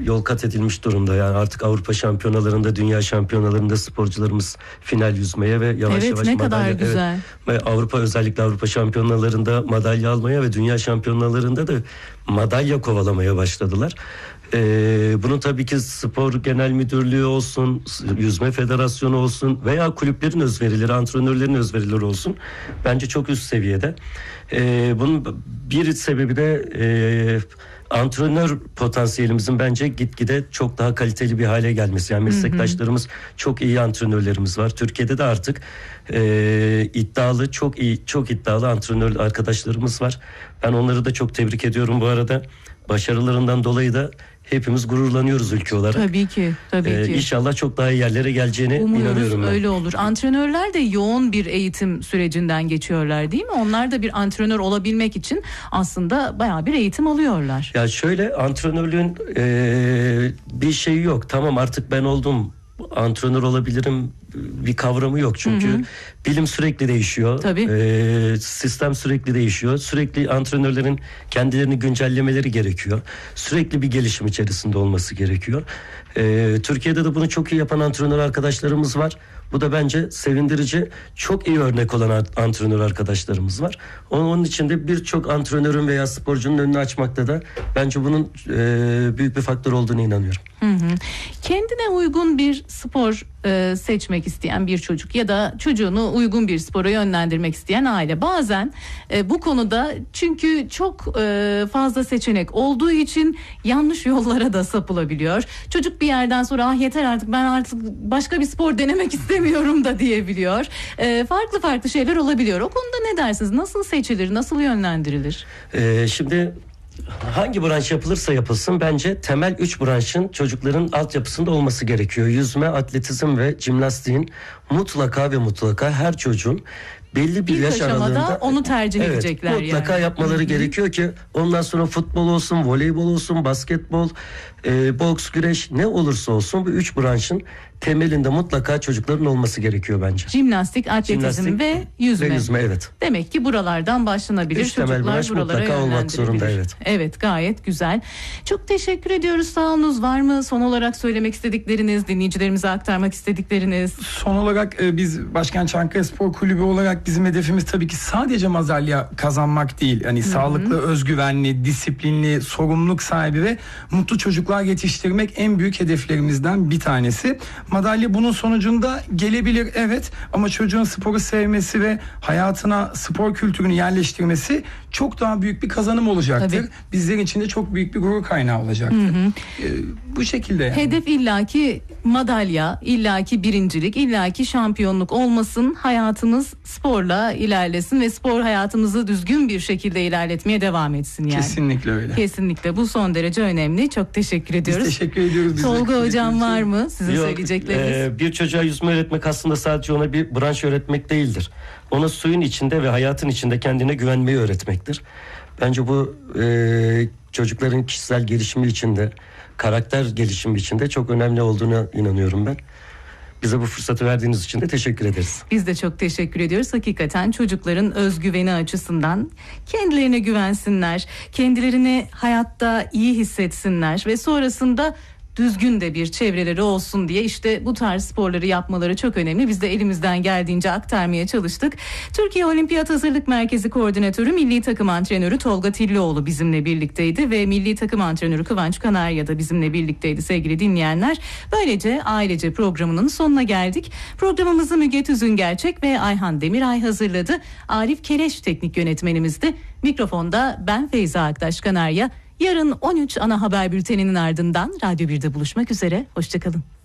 yol kat edilmiş durumda. Yani artık Avrupa şampiyonalarında, dünya şampiyonalarında sporcularımız final yüzmeye ve yavaş yavaş ne madalya. kadar güzel. Evet, özellikle Avrupa şampiyonalarında madalya almaya ve dünya şampiyonalarında da madalya kovalamaya başladılar. Bunun tabii ki spor genel müdürlüğü olsun, yüzme federasyonu olsun veya kulüplerin özverileri, antrenörlerin özverileri olsun bence çok üst seviyede. Bunun bir sebebi de antrenör potansiyelimizin bence gitgide çok daha kaliteli bir hale gelmesi. Yani meslektaşlarımız, çok iyi antrenörlerimiz var. Türkiye'de de artık iddialı, çok iddialı antrenör arkadaşlarımız var. Ben onları da çok tebrik ediyorum bu arada. Başarılarından dolayı da hepimiz gururlanıyoruz ülke olarak. Tabii ki. İnşallah çok daha iyi yerlere geleceğine inanıyorum ben. Öyle olur. Antrenörler de yoğun bir eğitim sürecinden geçiyorlar değil mi? Onlar da bir antrenör olabilmek için aslında bayağı bir eğitim alıyorlar. Ya şöyle, antrenörlüğün bir şeyi yok. Tamam, artık ben oldum, antrenör olabilirim bir kavramı yok. Çünkü bilim sürekli değişiyor. Sistem sürekli değişiyor. Sürekli antrenörlerin kendilerini güncellemeleri gerekiyor. Sürekli bir gelişim içerisinde olması gerekiyor. Türkiye'de de bunu çok iyi yapan antrenör arkadaşlarımız var. Bu da bence sevindirici. Çok iyi örnek olan antrenör arkadaşlarımız var. Onun için de birçok antrenörün veya sporcunun önünü açmakta da bence bunun büyük bir faktör olduğunu inanıyorum. Kendine uygun bir spor seçmek isteyen bir çocuk ya da çocuğunu uygun bir spora yönlendirmek isteyen aile bazen bu konuda, çünkü çok fazla seçenek olduğu için yanlış yollara da sapılabiliyor. Çocuk bir yerden sonra yeter artık, ben artık başka bir spor denemek istemiyorum da diyebiliyor. Farklı şeyler olabiliyor. O konuda ne dersiniz? Nasıl seçilir? Nasıl yönlendirilir? Şimdi hangi branş yapılırsa yapılsın bence temel 3 branşın çocukların altyapısında olması gerekiyor. Yüzme, atletizm ve jimnastiğin mutlaka ve mutlaka her çocuğun belli bir yaş aralığında onu tercih edecekler. Mutlaka yapmaları gerekiyor ki ondan sonra futbol olsun, voleybol olsun, basketbol, boks, güreş, ne olursa olsun bu 3 branşın temelinde mutlaka çocukların olması gerekiyor bence. Jimnastik, atletizm ve yüzme. Evet. Demek ki buralardan başlanabilir. Çocuklar buralara mutlaka olmak zorunda, Evet, gayet güzel. Çok teşekkür ediyoruz. Sağ olunuz. Var mı son olarak söylemek istedikleriniz, dinleyicilerimize aktarmak istedikleriniz? Son olarak biz Başkent Çankaya Spor Kulübü olarak bizim hedefimiz tabii ki sadece madalya kazanmak değil. Yani sağlıklı, özgüvenli, disiplinli, sorumluluk sahibi ve mutlu çocuklar yetiştirmek en büyük hedeflerimizden bir tanesi. Madalya bunun sonucunda gelebilir, evet, ama çocuğun sporu sevmesi ve hayatına spor kültürünü yerleştirmesi çok daha büyük bir kazanım olacaktır. Tabii. Bizler için de çok büyük bir gurur kaynağı olacaktır. Bu şekilde yani. Hedef illaki madalya, illaki birincilik, illaki şampiyonluk olmasın. Hayatımız sporla ilerlesin ve spor hayatımızı düzgün bir şekilde ilerletmeye devam etsin yani. Kesinlikle öyle. Kesinlikle, bu son derece önemli. Çok teşekkür ediyoruz. Biz teşekkür ediyoruz. Tolga hocam, var mı sizin söyleyecekleriniz? Bir çocuğa yüzme öğretmek aslında sadece ona bir branş öğretmek değildir. Ona suyun içinde ve hayatın içinde kendine güvenmeyi öğretmektir. Bence bu çocukların kişisel gelişimi içinde, karakter gelişimi içinde çok önemli olduğuna inanıyorum ben. Bize bu fırsatı verdiğiniz için de teşekkür ederiz. Biz de çok teşekkür ediyoruz. Hakikaten çocukların özgüveni açısından kendilerine güvensinler, kendilerini hayatta iyi hissetsinler ve sonrasında düzgün de bir çevreleri olsun diye işte bu tarz sporları yapmaları çok önemli. Biz de elimizden geldiğince aktarmaya çalıştık. Türkiye Olimpiyat Hazırlık Merkezi Koordinatörü, Milli Takım Antrenörü Tolga Tillioğlu bizimle birlikteydi ve Milli Takım Antrenörü Kıvanç Kanarya da bizimle birlikteydi sevgili dinleyenler. Böylece ailece programının sonuna geldik. Programımızı Müge Tüzüngerçek ve Ayhan Demiray hazırladı. Arif Keleş teknik yönetmenimizdi. Mikrofonda ben Feyza Aktaş Kanarya. Yarın 13 ana haber bülteninin ardından Radyo 1'de buluşmak üzere. Hoşçakalın.